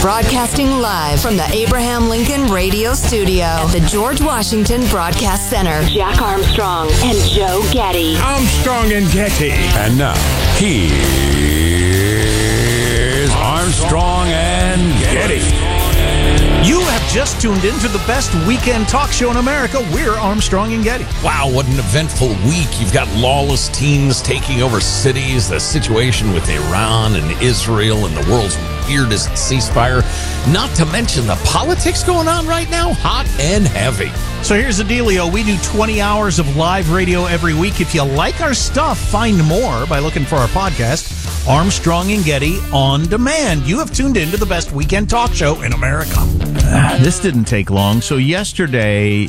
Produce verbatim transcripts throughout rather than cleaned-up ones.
Broadcasting live from the Abraham Lincoln Radio Studio at the George Washington Broadcast Center. Jack Armstrong and Joe Getty. Armstrong and Getty. And now, here's Armstrong and Getty. You have just tuned into the best weekend talk show in America. We're Armstrong and Getty. Wow, what an eventful week. You've got lawless teens taking over cities, the situation with Iran and Israel and the world's weirdest ceasefire. Not to mention the politics going on right now, hot and heavy. So here's the dealio. We do twenty hours of live radio every week. If you like our stuff, find more by looking for our podcast, Armstrong and Getty On Demand. You have tuned into the best weekend talk show in America. Uh, this didn't take long. So yesterday,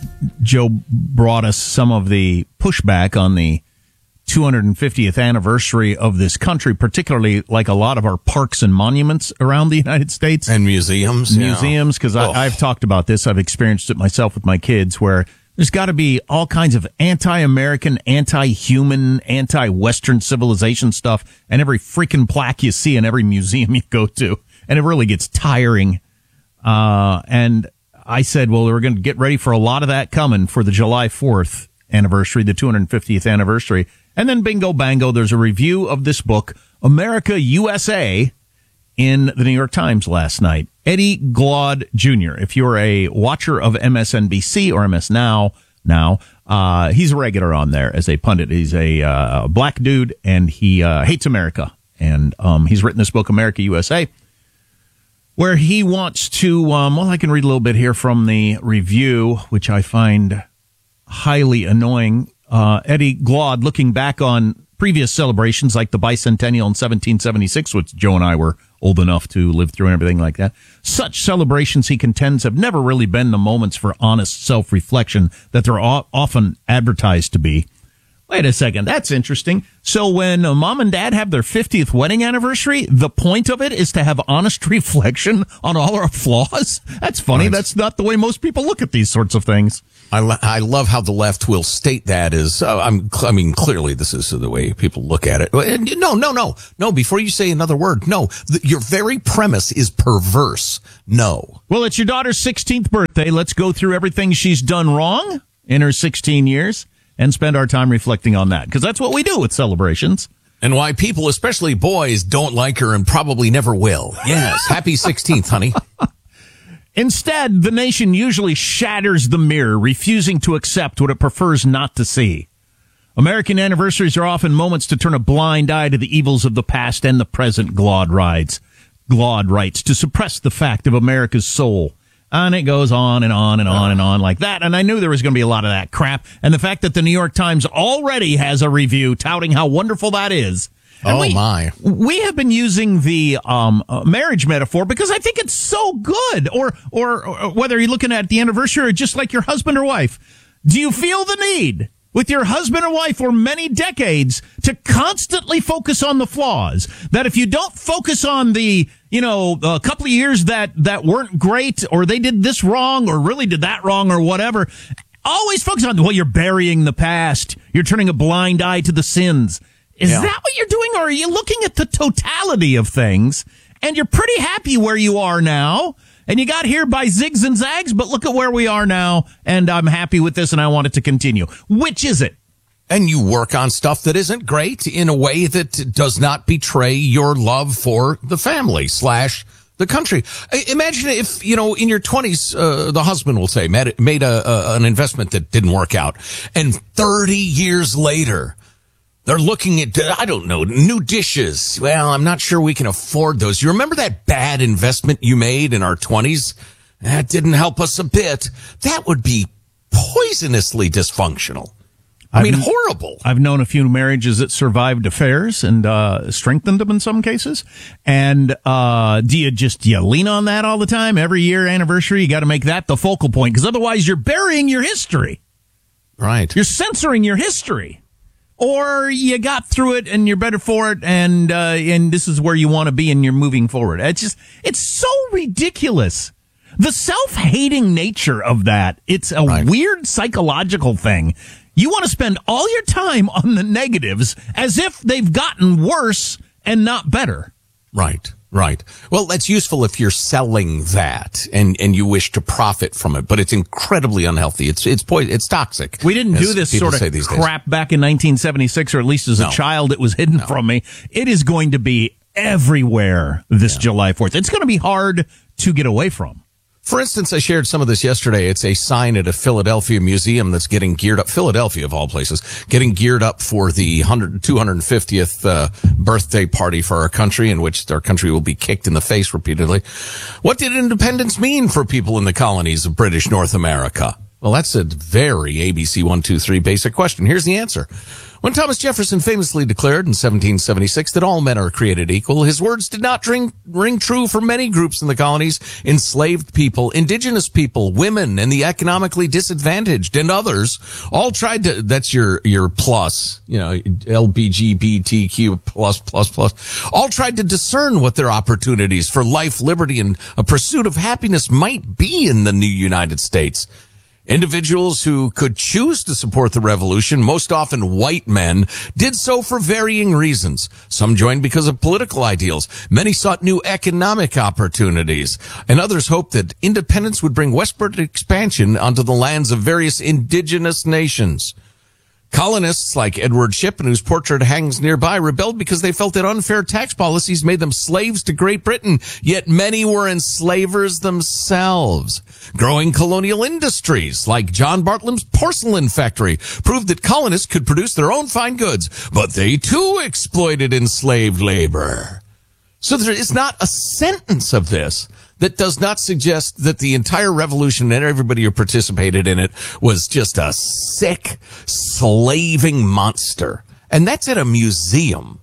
Joe brought us some of the pushback on the two hundred fiftieth anniversary of this country, particularly like a lot of our parks and monuments around the United States. And museums. Museums, because yeah. I've talked about this. I've experienced it myself with my kids, where there's got to be all kinds of anti-American, anti-human, anti-Western civilization stuff, and every freaking plaque you see in every museum you go to. And it really gets tiring. Uh, and I said, well, we're going to get ready for a lot of that coming for the July fourth anniversary, the two hundred fiftieth anniversary. And then bingo bango, there's a review of this book, America U S A, in the New York Times last night. Eddie Glaude Junior If you're a watcher of M S N B C or M S Now, now, uh, he's a regular on there as a pundit. He's a, uh, black dude and he, uh, hates America. And, um, he's written this book, America U S A, where he wants to, um, well, I can read a little bit here from the review, which I find highly annoying. Uh, Eddie Glaude, looking back on previous celebrations like the bicentennial in seventeen seventy-six, which Joe and I were old enough to live through and everything like that. Such celebrations, he contends, have never really been the moments for honest self-reflection that they're o- often advertised to be. Wait a second, that's interesting. So when uh, mom and dad have their fiftieth wedding anniversary, the point of it is to have honest reflection on all our flaws? That's funny. Right. That's not the way most people look at these sorts of things. I, lo- I love how the left will state that as, uh, I'm, I mean, clearly this is the way people look at it. No, no, no, no, before you say another word, no, the, your very premise is perverse. No. Well, it's your daughter's sixteenth birthday. Let's go through everything she's done wrong in her sixteen years and spend our time reflecting on that, because that's what we do with celebrations. And why people, especially boys, don't like her and probably never will. Yes. Happy sixteenth, honey. Instead, the nation usually shatters the mirror, refusing to accept what it prefers not to see. American anniversaries are often moments to turn a blind eye to the evils of the past and the present, Glaude writes. Glaude writes, to suppress the fact of America's soul. And it goes on and on and on and on like that. And I knew there was going to be a lot of that crap. And the fact that the New York Times already has a review touting how wonderful that is. And oh, we, my. We have been using the um, uh, marriage metaphor because I think it's so good. Or, or, or whether you're looking at the anniversary or just like your husband or wife. Do you feel the need with your husband or wife for many decades to constantly focus on the flaws? That if you don't focus on the, you know, a couple of years that, that weren't great, or they did this wrong or really did that wrong or whatever, always focus on, well, you're burying the past. You're turning a blind eye to the sins. Is yeah. that what you're doing, or are you looking at the totality of things, and you're pretty happy where you are now, and you got here by zigs and zags, but look at where we are now, and I'm happy with this, and I want it to continue. Which is it? And you work on stuff that isn't great in a way that does not betray your love for the family slash the country. Imagine if, you know, in your twenties, uh, the husband will say, made, made a, a, an investment that didn't work out, and thirty years later, they're looking at, I don't know, new dishes. Well, I'm not sure we can afford those. You remember that bad investment you made in our twenties? That didn't help us a bit. That would be poisonously dysfunctional. I I've, mean, horrible. I've known a few marriages that survived affairs and uh strengthened them in some cases. And uh do you just do you lean on that all the time? Every year anniversary, you got to make that the focal point, because otherwise you're burying your history. Right. You're censoring your history. Or you got through it and you're better for it, and uh, and this is where you want to be and you're moving forward. It's just, it's so ridiculous. The self-hating nature of that, it's a right. weird psychological thing. You want to spend all your time on the negatives as if they've gotten worse and not better. Right. Right. Well, that's useful if you're selling that and, and you wish to profit from it, but it's incredibly unhealthy. It's it's poison. It's toxic. We didn't do this sort of crap back in nineteen seventy-six, or at least as a no. child, it was hidden no. from me. It is going to be everywhere this yeah. July fourth. It's going to be hard to get away from. For instance, I shared some of this yesterday. It's a sign at a Philadelphia museum that's getting geared up, Philadelphia of all places, getting geared up for the two hundred fiftieth uh, birthday party for our country, in which our country will be kicked in the face repeatedly. What did independence mean for people in the colonies of British North America? Well, that's a very A B C one two three basic question. Here's the answer. When Thomas Jefferson famously declared in seventeen seventy-six that all men are created equal, his words did not ring, ring true for many groups in the colonies: enslaved people, indigenous people, women, and the economically disadvantaged, and others. All tried to, that's your, your plus, you know, L G B T Q plus, plus, plus. All tried to discern what their opportunities for life, liberty, and a pursuit of happiness might be in the new United States. Individuals who could choose to support the revolution, most often white men, did so for varying reasons. Some joined because of political ideals. Many sought new economic opportunities. And others hoped that independence would bring westward expansion onto the lands of various indigenous nations. Colonists like Edward Shippen, whose portrait hangs nearby, rebelled because they felt that unfair tax policies made them slaves to Great Britain, yet many were enslavers themselves. Growing colonial industries like John Bartlam's porcelain factory proved that colonists could produce their own fine goods, but they too exploited enslaved labor. So there is not a sentence of this that does not suggest that the entire revolution and everybody who participated in it was just a sick, slaving monster. And that's at a museum.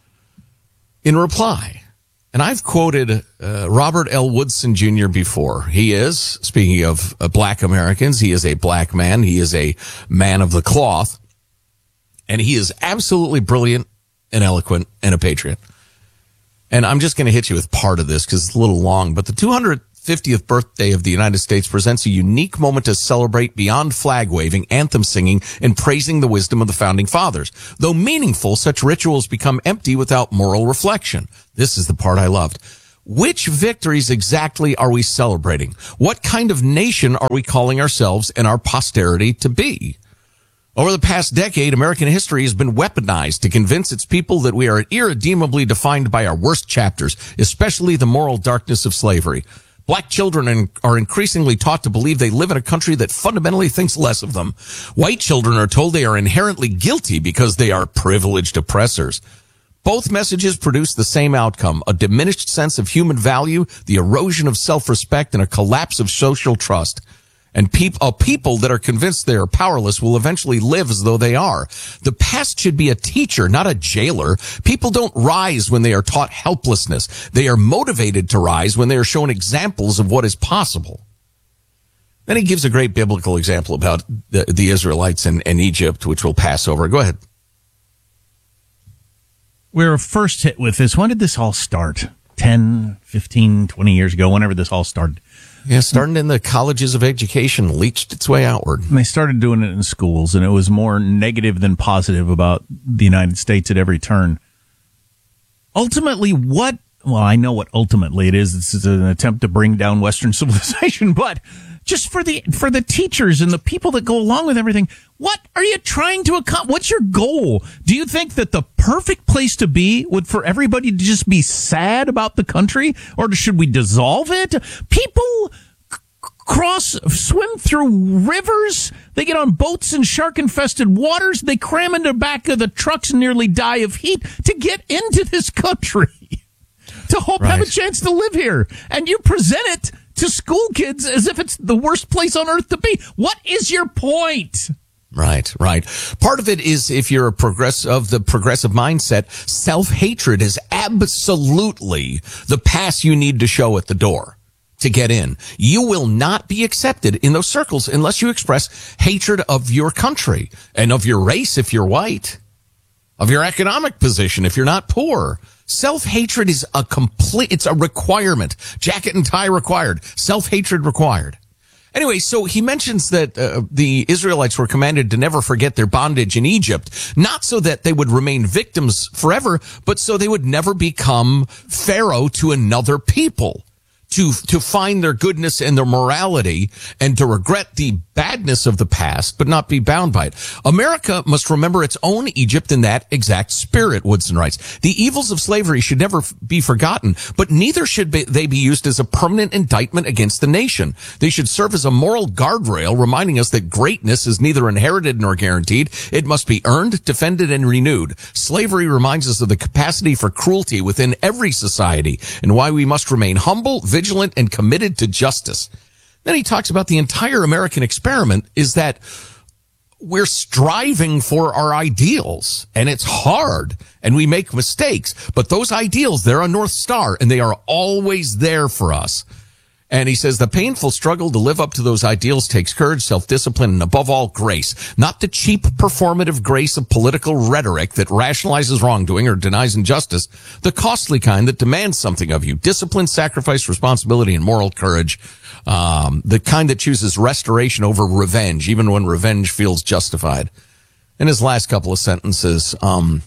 In reply, and I've quoted uh, Robert L. Woodson Junior before. He is, speaking of uh, black Americans, he is a black man. He is a man of the cloth. And he is absolutely brilliant and eloquent and a patriot. And I'm just going to hit you with part of this because it's a little long, but the two hundred fiftieth birthday of the United States presents a unique moment to celebrate beyond flag waving, anthem singing, and praising the wisdom of the founding fathers. Though meaningful, such rituals become empty without moral reflection. This is the part I loved. Which victories exactly are we celebrating? What kind of nation are we calling ourselves and our posterity to be? Over the past decade, American history has been weaponized to convince its people that we are irredeemably defined by our worst chapters, especially the moral darkness of slavery. Black children are increasingly taught to believe they live in a country that fundamentally thinks less of them. White children are told they are inherently guilty because they are privileged oppressors. Both messages produce the same outcome: a diminished sense of human value, the erosion of self-respect, and a collapse of social trust. And peop- a people that are convinced they are powerless will eventually live as though they are. The past should be a teacher, not a jailer. People don't rise when they are taught helplessness. They are motivated to rise when they are shown examples of what is possible. Then he gives a great biblical example about the, the Israelites and, and Egypt, which we'll pass over. Go ahead. We were first hit with this. When did this all start? ten, fifteen, twenty years ago, whenever this all started. Yeah, starting in the colleges of education, leached its way outward. And they started doing it in schools, and it was more negative than positive about the United States at every turn. Ultimately, what, well, I know what ultimately it is. This is an attempt to bring down Western civilization, but just for the, for the teachers and the people that go along with everything, what are you trying to accomplish? What's your goal? Do you think that the perfect place to be would for everybody to just be sad about the country? Or should we dissolve it? People c- cross, swim through rivers. They get on boats in shark-infested waters. They cram into the back of the trucks and nearly die of heat to get into this country, to hope right. have a chance to live here. And you present it to school kids as if it's the worst place on earth to be. What is your point? Right, right. Part of it is, if you're a progress of the progressive mindset, self-hatred is absolutely the pass you need to show at the door to get in. You will not be accepted in those circles unless you express hatred of your country and of your race if you're white, of your economic position if you're not poor. Self-hatred is a complete, it's a requirement. Jacket and tie required. Self-hatred required. Anyway, so he mentions that uh, the Israelites were commanded to never forget their bondage in Egypt, not so that they would remain victims forever, but so they would never become Pharaoh to another people. To, to find their goodness and their morality and to regret the badness of the past, but not be bound by it. America must remember its own Egypt in that exact spirit, Woodson writes. The evils of slavery should never f- be forgotten, but neither should be, they be used as a permanent indictment against the nation. They should serve as a moral guardrail, reminding us that greatness is neither inherited nor guaranteed. It must be earned, defended, and renewed. Slavery reminds us of the capacity for cruelty within every society and why we must remain humble, vigilant, and committed to justice. Then he talks about the entire American experiment is that we're striving for our ideals, and it's hard, and we make mistakes, but those ideals, they're a North Star, and they are always there for us. And he says the painful struggle to live up to those ideals takes courage, self-discipline, and above all, grace. Not the cheap performative grace of political rhetoric that rationalizes wrongdoing or denies injustice, the costly kind that demands something of you. Discipline, sacrifice, responsibility, and moral courage. Um, the kind that chooses restoration over revenge, even when revenge feels justified. In his last couple of sentences, um,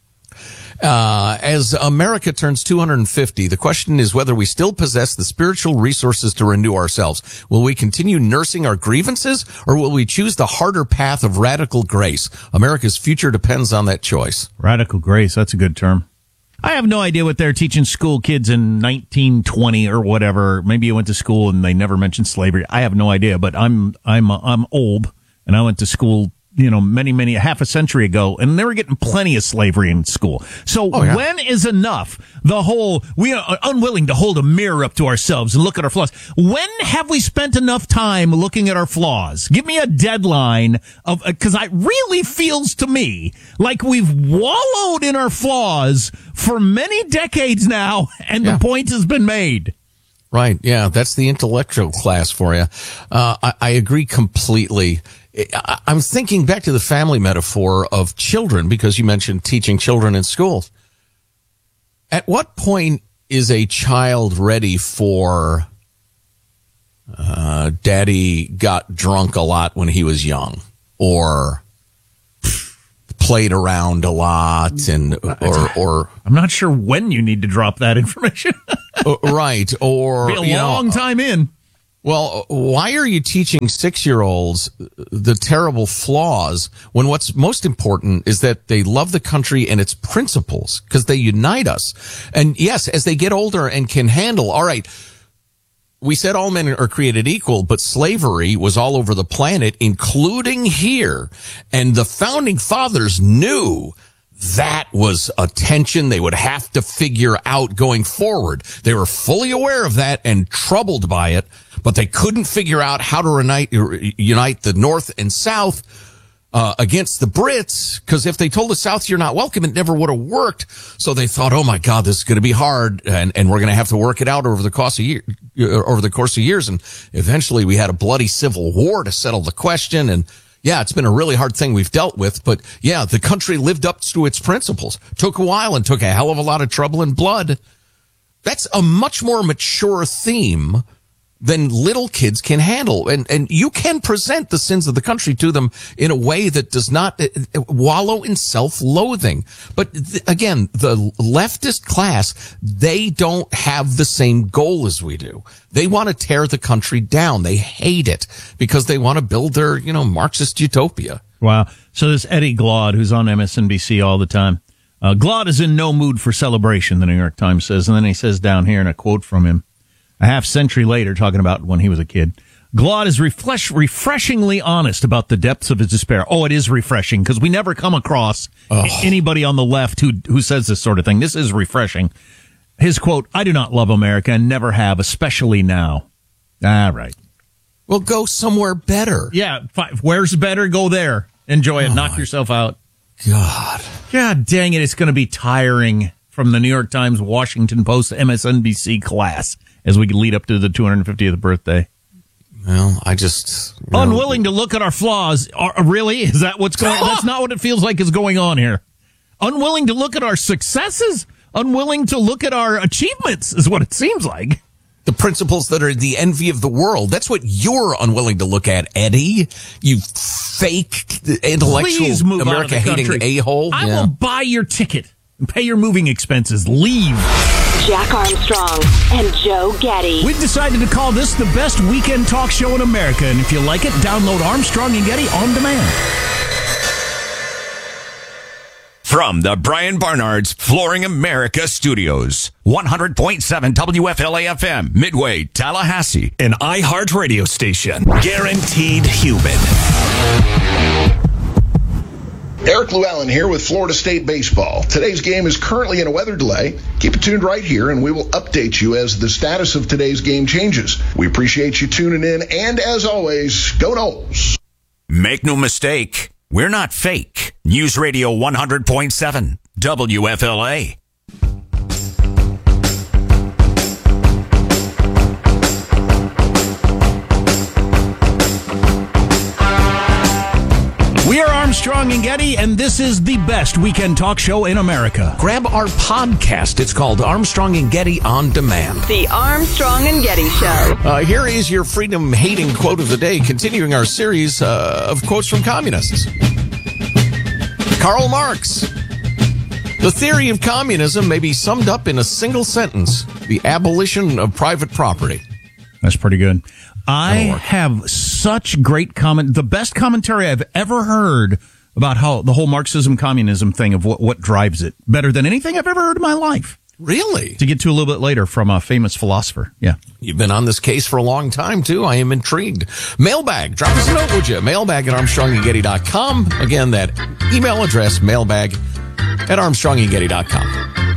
Uh, as America turns two hundred fifty, the question is whether we still possess the spiritual resources to renew ourselves. Will we continue nursing our grievances, or will we choose the harder path of radical grace? America's future depends on that choice. Radical grace, that's a good term. I have no idea what they're teaching school kids in nineteen twenty or whatever. Maybe you went to school and they never mentioned slavery. I have no idea, but I'm I'm I'm old, and I went to school, you know, many, many, half a century ago, and they were getting plenty of slavery in school. So oh, yeah. When is enough? The whole, we are unwilling to hold a mirror up to ourselves and look at our flaws. When have we spent enough time looking at our flaws? Give me a deadline of, because it really feels to me like we've wallowed in our flaws for many decades now, and yeah. the point has been made. Right. Yeah. That's the intellectual class for you. Uh, I, I agree completely. I'm thinking back to the family metaphor of children, because you mentioned teaching children in schools. At what point is a child ready for uh, daddy got drunk a lot when he was young, or played around a lot, and or or I'm not sure when you need to drop that information. Right. Or be a long know, time in. Well, why are you teaching six-year-olds the terrible flaws when what's most important is that they love the country and its principles, because they unite us? And yes, as they get older and can handle, all right, we said all men are created equal, but slavery was all over the planet, including here. And the founding fathers knew that was a tension they would have to figure out going forward. They were fully aware of that and troubled by it, but they couldn't figure out how to unite, unite the North and South uh, against the Brits, because if they told the South you're not welcome, it never would have worked. So they thought, oh my God, this is going to be hard, and, and we're going to have to work it out over the course of year, over the course of years. And eventually we had a bloody civil war to settle the question. And yeah, it's been a really hard thing we've dealt with, but yeah, the country lived up to its principles. Took a while and took a hell of a lot of trouble and blood. That's a much more mature theme than little kids can handle. And, and you can present the sins of the country to them in a way that does not uh, wallow in self-loathing. But th- again, the leftist class, they don't have the same goal as we do. They want to tear the country down. They hate it because they want to build their, you know, Marxist utopia. Wow. So this Eddie Glaude, who's on M S N B C all the time, uh, Glaude is in no mood for celebration, the New York Times says. And then he says down here in a quote from him, a half century later, talking about when he was a kid, Glaude is refresh, refreshingly honest about the depths of his despair. Oh, it is refreshing, because we never come across oh. anybody on the left who who says this sort of thing. This is refreshing. His quote, I do not love America and never have, especially now. All right. Well, go somewhere better. Yeah. Where's better? Go there. Enjoy it. Oh, knock yourself out. God. God dang it. It's going to be tiring from the New York Times, Washington Post, M S N B C class as we lead up to the two hundred fiftieth birthday. Well, I just... You Unwilling know. to look at our flaws. Are, really? Is that what's going on? That's not what it feels like is going on here. Unwilling to look at our successes? Unwilling to look at our achievements is what it seems like. The principles that are the envy of the world. That's what you're unwilling to look at, Eddie. You fake intellectual America-hating a-hole. I yeah. will buy your ticket and pay your moving expenses. Leave. Jack Armstrong and Joe Getty. We've decided to call this the best weekend talk show in America. And if you like it, download Armstrong and Getty on demand. From the Brian Barnard's Flooring America Studios, one hundred point seven W F L A F M, Midway, Tallahassee, an iHeartRadio station. Guaranteed human. Eric Llewellyn here with Florida State Baseball. Today's game is currently in a weather delay. Keep it tuned right here, and we will update you as the status of today's game changes. We appreciate you tuning in, and as always, go Noles. Make no mistake, we're not fake. News Radio one hundred point seven, W F L A. We are Armstrong and Getty, and this is the best weekend talk show in America. Grab our podcast. It's called Armstrong and Getty On Demand. The Armstrong and Getty Show. Uh, here is your freedom-hating quote of the day, continuing our series uh, of quotes from communists. Karl Marx. The theory of communism may be summed up in a single sentence: the abolition of private property. That's pretty good. I have such great comment. The best commentary I've ever heard about how the whole Marxism communism thing of what, what drives it. Better than anything I've ever heard in my life. Really? To get to a little bit later from a famous philosopher. Yeah. You've been on this case for a long time, too. I am intrigued. Mailbag. Drop us a note, would you? Mailbag at armstrong and getty dot com. Again, that email address, mailbag at armstrong and getty dot com.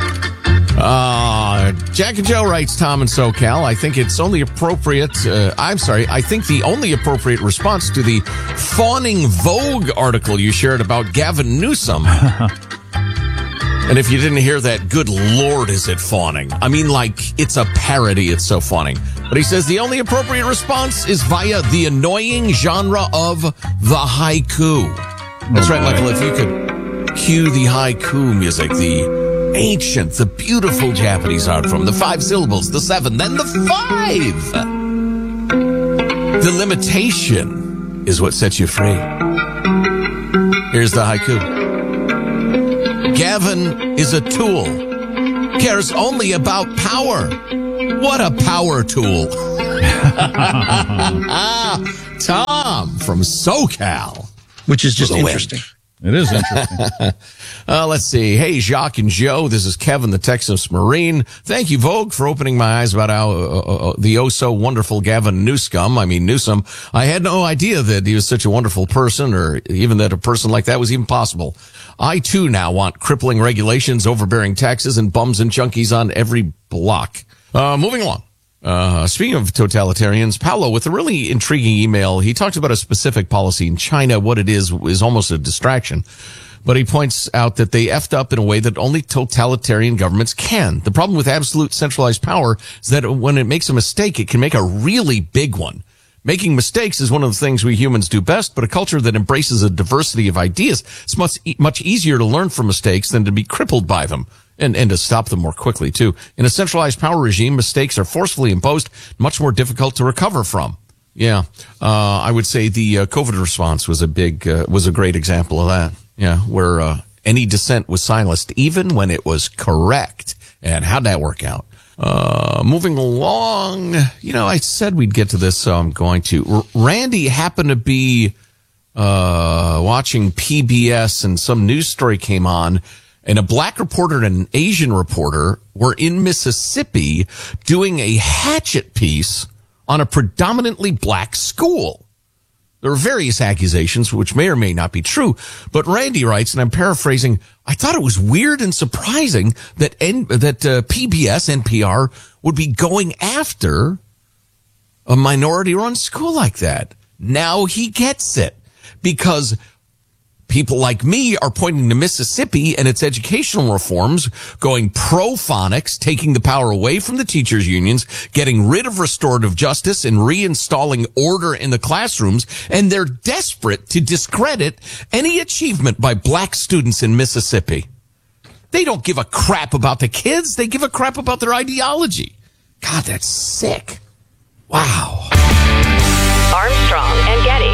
Uh, Jack and Joe writes, Tom in SoCal, I think it's only appropriate, uh, I'm sorry, I think the only appropriate response to the fawning Vogue article you shared about Gavin Newsom. And if you didn't hear that, good Lord, is it fawning. I mean, like, it's a parody, it's so fawning. But he says the only appropriate response is via the annoying genre of the haiku. That's right, Michael, if you could cue the haiku music, the ancient, the beautiful Japanese art form, the five syllables, the seven, then the five. The limitation is what sets you free. Here's the haiku. Gavin is a tool, cares only about power. What a power tool. Tom from SoCal. Which is just For the interesting. win. It is interesting. uh, let's see. Hey, Jacques and Joe, this is Kevin, the Texas Marine. Thank you, Vogue, for opening my eyes about how uh, uh, the oh-so-wonderful Gavin Newsom, I mean Newsom. I had no idea that he was such a wonderful person, or even that a person like that was even possible. I, too, now want crippling regulations, overbearing taxes, and bums and junkies on every block. Uh, moving along. Uh, speaking of totalitarians, Paolo, with a really intriguing email, he talks about a specific policy in China. What it is is almost a distraction. But he points out that they effed up in a way that only totalitarian governments can. The problem with absolute centralized power is that when it makes a mistake, it can make a really big one. Making mistakes is one of the things we humans do best, but a culture that embraces a diversity of ideas, it's much, much easier to learn from mistakes than to be crippled by them. And, and to stop them more quickly, too. In a centralized power regime, mistakes are forcefully imposed, much more difficult to recover from. Yeah. Uh, I would say the uh, COVID response was a big, uh, was a great example of that. Yeah. Where, uh, any dissent was silenced, even when it was correct. And how'd that work out? Uh, moving along, you know, I said we'd get to this, so I'm going to. R- Randy happened to be, uh, watching P B S and some news story came on. And a black reporter and an Asian reporter were in Mississippi doing a hatchet piece on a predominantly black school. There are various accusations, which may or may not be true. But Randy writes, and I'm paraphrasing, I thought it was weird and surprising that N- that uh, P B S, N P R, would be going after a minority-run school like that. Now he gets it. Because people like me are pointing to Mississippi and its educational reforms, going pro-phonics, taking the power away from the teachers' unions, getting rid of restorative justice and reinstalling order in the classrooms, and they're desperate to discredit any achievement by black students in Mississippi. They don't give a crap about the kids. They give a crap about their ideology. God, that's sick. Wow. Armstrong and Getty.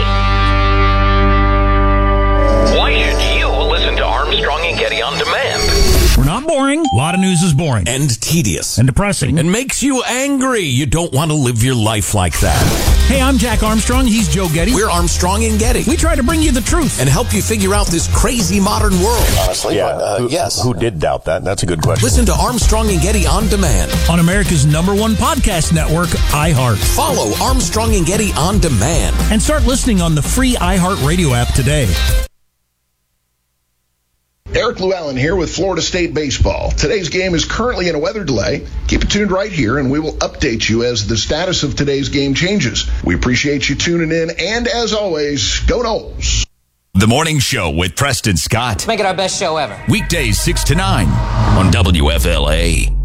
Why should you listen to Armstrong and Getty on demand? We're not boring. A lot of news is boring. And tedious. And depressing. And makes you angry. You don't want to live your life like that. Hey, I'm Jack Armstrong. He's Joe Getty. We're Armstrong and Getty. We try to bring you the truth. And help you figure out this crazy modern world. Honestly, yeah. but, uh, who, yes. Who did doubt that? That's a good question. Listen to Armstrong and Getty on demand. On America's number one podcast network, iHeart. Follow Armstrong and Getty on demand. And start listening on the free iHeart Radio app today. Eric Llewellyn here with Florida State Baseball. Today's game is currently in a weather delay. Keep it tuned right here, and we will update you as the status of today's game changes. We appreciate you tuning in, and as always, go Noles. The Morning Show with Preston Scott. Make it our best show ever. Weekdays six to nine on W F L A.